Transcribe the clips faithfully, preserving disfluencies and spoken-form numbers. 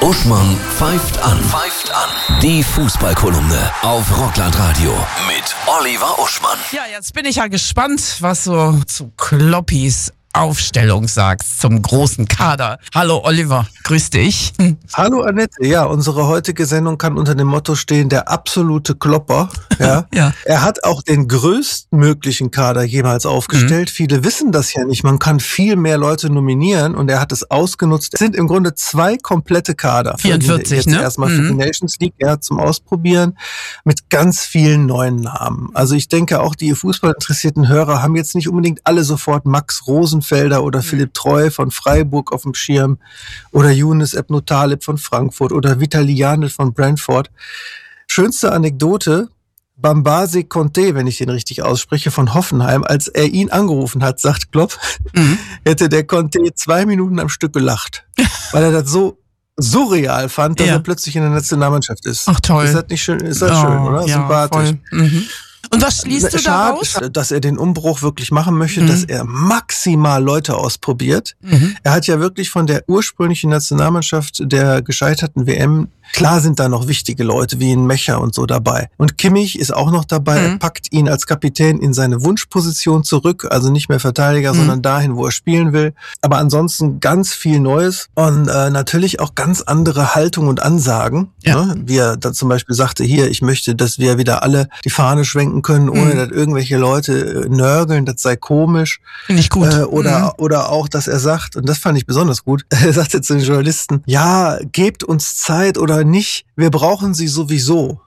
Uschmann pfeift an. Pfeift an. Die Fußballkolumne auf Rockland-Radio mit Oliver Uschmann. Ja, jetzt bin ich ja gespannt, was so zu Kloppis Aufstellung sagst zum großen Kader. Hallo Oliver, grüß dich. Hallo Annette, ja, unsere heutige Sendung kann unter dem Motto stehen, der absolute Klopper. Ja. Ja. Er hat auch den größtmöglichen Kader jemals aufgestellt. Mhm. Viele wissen das ja nicht, man kann viel mehr Leute nominieren und er hat es ausgenutzt. Es sind im Grunde zwei komplette Kader. vierundvierzig, jetzt ne? Erstmal mhm. für die Nations League, ja, zum Ausprobieren mit ganz vielen neuen Namen. Also ich denke auch, die fußballinteressierten Hörer haben jetzt nicht unbedingt alle sofort Max Rosenfelder oder Philipp Treu von Freiburg auf dem Schirm oder Younes Ebnou Taleb von Frankfurt oder Vitali Janel von Brentford. Schönste Anekdote, Bambasi Conte, wenn ich den richtig ausspreche, von Hoffenheim, als er ihn angerufen hat, sagt Klopp, mhm. hätte der Conte zwei Minuten am Stück gelacht, weil er das so surreal fand, dass ja. er plötzlich in der Nationalmannschaft ist. Ach toll. Ist das nicht schön? Ist das oh, schön, oder? Ja, sympathisch. Mhm. Und was schließt du daraus? Schade, dass er den Umbruch wirklich machen möchte, mhm. dass er maximal Leute ausprobiert. Mhm. Er hat ja wirklich von der ursprünglichen Nationalmannschaft der gescheiterten W M, klar sind da noch wichtige Leute wie ein Mecher und so dabei. Und Kimmich ist auch noch dabei. Mhm. Er packt ihn als Kapitän in seine Wunschposition zurück, also nicht mehr Verteidiger, mhm. sondern dahin, wo er spielen will. Aber ansonsten ganz viel Neues und äh, natürlich auch ganz andere Haltung und Ansagen. Ja. Ne? Wie er da zum Beispiel sagte, hier, ich möchte, dass wir wieder alle die Fahne schwenken können, ohne mhm. dass irgendwelche Leute äh, nörgeln, das sei komisch. Finde ich gut. Äh, oder, mhm. oder auch, dass er sagt, und das fand ich besonders gut, er sagte zu den Journalisten, ja, gebt uns Zeit oder nicht, wir brauchen sie sowieso.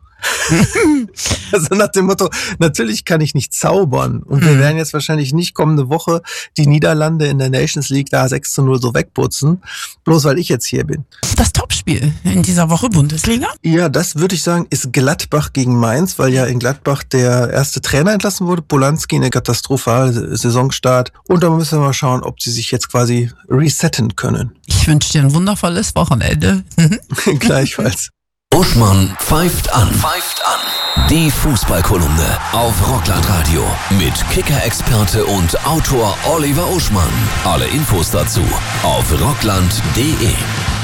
Also nach dem Motto, natürlich kann ich nicht zaubern und mhm. wir werden jetzt wahrscheinlich nicht kommende Woche die Niederlande in der Nations League da sechs zu null so wegputzen, bloß weil ich jetzt hier bin. Das Topspiel in dieser Woche Bundesliga? Ja, das würde ich sagen, ist Gladbach gegen Mainz, weil ja in Gladbach der erste Trainer entlassen wurde, Polanski, in der katastrophalen Saisonstart, und da müssen wir mal schauen, ob sie sich jetzt quasi resetten können. Ich wünsche dir ein wundervolles Wochenende. Gleichfalls. Uschmann pfeift an. Pfeift an. Die Fußballkolumne auf Rockland-Radio mit Kicker-Experte und Autor Oliver Uschmann. Alle Infos dazu auf rockland punkt de.